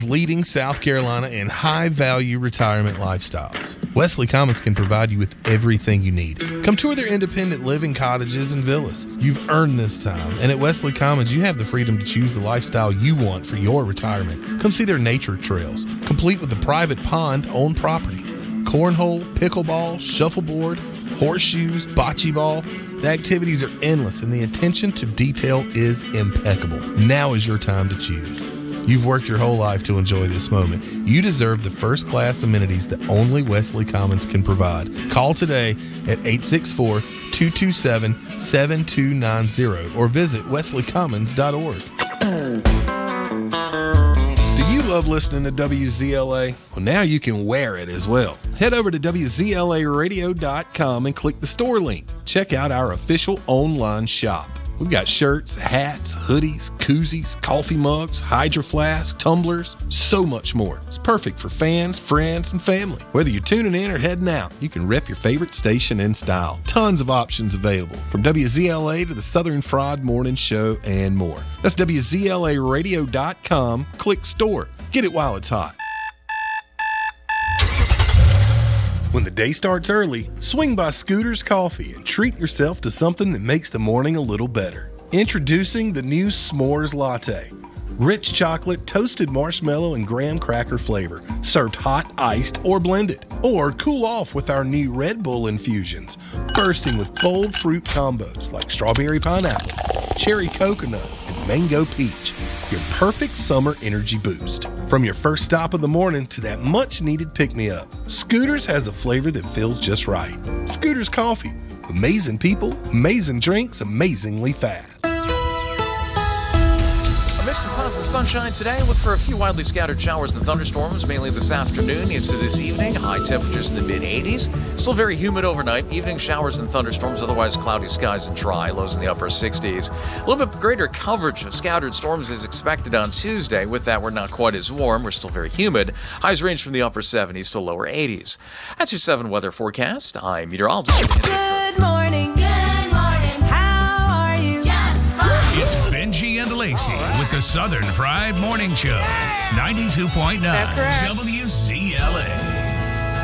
leading South Carolina in high-value retirement lifestyles. Wesley Commons can provide you with everything you need. Come tour their independent living cottages and villas. You've earned this time, and at Wesley Commons, you have the freedom to choose the lifestyle you want for your retirement. Come see their nature trails, complete with a private pond on property. Cornhole, pickleball, shuffleboard, horseshoes, bocce ball. The activities are endless, and the attention to detail is impeccable. Now is your time to choose. You've worked your whole life to enjoy this moment. You deserve the first-class amenities that only Wesley Commons can provide. Call today at 864-227-7290 or visit wesleycommons.org. Do you love listening to WZLA? Well, now you can wear it as well. Head over to WZLAradio.com and click the store link. Check out our official online shop. We've got shirts, hats, hoodies, koozies, coffee mugs, Hydro Flask, tumblers, so much more. It's perfect for fans, friends, and family. Whether you're tuning in or heading out, you can rep your favorite station in style. Tons of options available, from WZLA to the Southern Fried Morning Show and more. That's WZLAradio.com. Click store. Get it while it's hot. When the day starts early, swing by Scooter's Coffee and treat yourself to something that makes the morning a little better. Introducing the new S'mores Latte. Rich chocolate, toasted marshmallow, and graham cracker flavor. Served hot, iced, or blended. Or cool off with our new Red Bull infusions. Bursting with bold fruit combos like strawberry pineapple, cherry coconut, and mango peach. Your perfect summer energy boost. From your first stop of the morning to that much-needed pick-me-up, Scooters has a flavor that feels just right. Scooters Coffee. Amazing people, amazing drinks, amazingly fast. Amidst some clouds and sunshine today, look for a few widely scattered showers and thunderstorms, mainly this afternoon into this evening. High temperatures in the mid-80s. Still very humid overnight. Evening showers and thunderstorms, otherwise cloudy skies and dry. Lows in the upper 60s. A little bit greater coverage of scattered storms is expected on Tuesday. With that, we're not quite as warm. We're still very humid. Highs range from the upper 70s to lower 80s. That's your 7 weather forecast. I'm meteorologist. Good morning. Good morning. How are you? Just fine. It's Benji and Lacey with the Southern Fried Morning Show. 92.9 That's correct. WZLA.